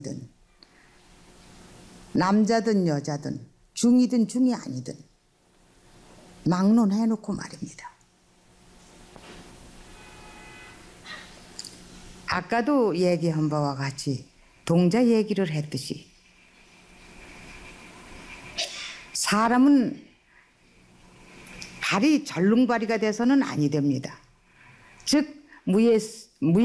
남자든 여자든 중이든 중이 아니든 막론해놓고 말입니다. 아까도 얘기한 바와 같이 동자 얘기를 했듯이 사람은 발이 절룽발이가 돼서는 아니 됩니다. 즉 무예